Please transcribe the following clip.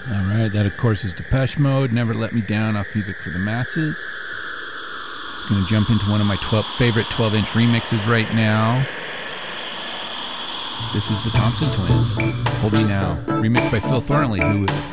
All right, that of course is Depeche Mode, Never Let Me Down off Music for the Masses. Going to jump into one of my favorite 12-inch remixes right now. This is the Thompson Twins, Hold Me Now, remixed by Phil Thornley, who